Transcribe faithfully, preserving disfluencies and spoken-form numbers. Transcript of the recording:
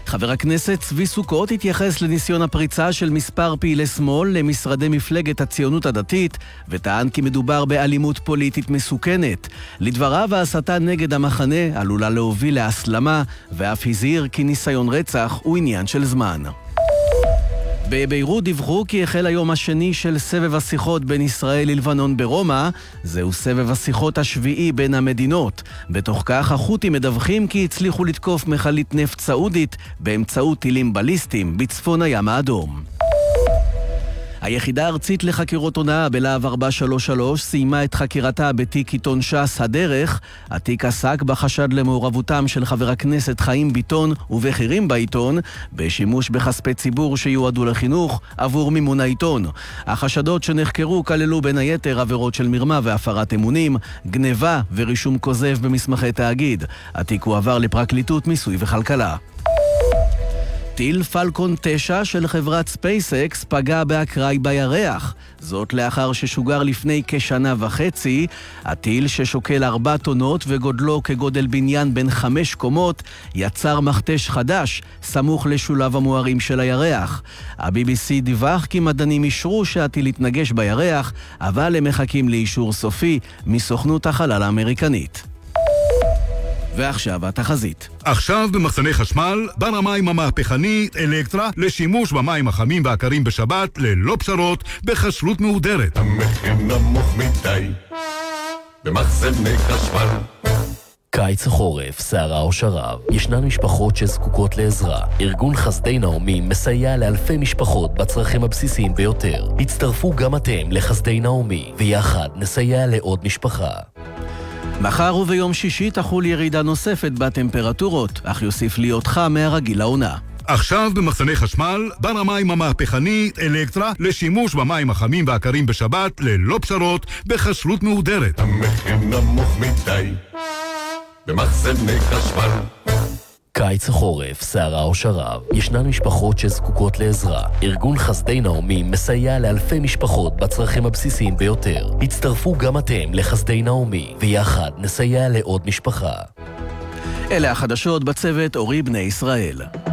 חבר הכנסת צבי סוכות התייחס לניסיון הפריצה של מספר פעילי שמאל למשרדי מפלגת הציונות הדתית, וטען כי מדובר באלימות פוליטית מסוכנת. לדבריו, ההסתה נגד המחנה עלולה להוביל להסלמה, ואף הזהיר כי ניסיון רצח הוא עניין של זמן. בביירות דיווחו כי החל היום השני של סבב השיחות בין ישראל ללבנון ברומא. זהו סבב השיחות השביעי בין המדינות. בתוך כך החות'ים מדווחים כי הצליחו לתקוף מכלית נפט סעודית באמצעות טילים בליסטיים בצפון הים האדום. היחידה הארצית לחקירות הונאה בלהב ארבע שלוש שלוש סיימה את חקירתה בתיק עיתון ש"ס הדרך. התיק עסק בחשד למעורבותם של חבר הכנסת חיים ביטון ובכירים בעיתון בשימוש בכספי ציבור שיועדו לחינוך עבור מימון העיתון. החשדות שנחקרו כללו בין היתר עבירות של מרמה והפרת אמונים, גניבה ורישום כוזב במסמכי תאגיד. התיק הועבר לפרקליטות מיסוי וכלכלה. טיל פלקון תשע של חברת ספייסקס פגע באקראי בירח. זאת לאחר ששוגר לפני כשנה וחצי. הטיל ששוקל ארבע טונות וגודלו כגודל בניין בין חמש קומות יצר מכתש חדש סמוך לשולב המוארים של הירח. ה-בי בי סי דיווח כי מדענים אישרו שהטיל התנגש בירח, אבל הם מחכים לאישור סופי מסוכנות החלל האמריקנית. ועכשיו התחזית. עכשיו במחסני חשמל, בר המים המהפכנית אלקטרה לשימוש במים החמים והקרים בשבת ללא פשרות בחשלות מהודרת. המחיר נמוך מדי במחסני חשמל. קיץ החורף, סערה או שרב, ישנן משפחות שזקוקות לעזרה. ארגון חסדי נעמי מסייע לאלפי משפחות בצרכים הבסיסיים ביותר. הצטרפו גם אתם לחסדי נעמי, ויחד נסייע לעוד משפחה. מחר וביום שישי תחול ירידה נוספת בטמפרטורות, אך יוסיף להיות חם מהרגיל לעונה. עכשיו במחסני חשמל, בר המים המהפכנית אלקטרה לשימוש במים החמים והקרים בשבת ללא פשרות בחשלות מהודרת. המחיר נמוך מדי במחסני חשמל. קיץ החורף, סערה או שרב, ישנן משפחות שזקוקות לעזרה. ארגון חסדי נעמי מסייע לאלפי משפחות בצרכים הבסיסיים ביותר. הצטרפו גם אתם לחסדי נעמי, ויחד נסייע לעוד משפחה. אלה החדשות, בצוות אורי בני ישראל.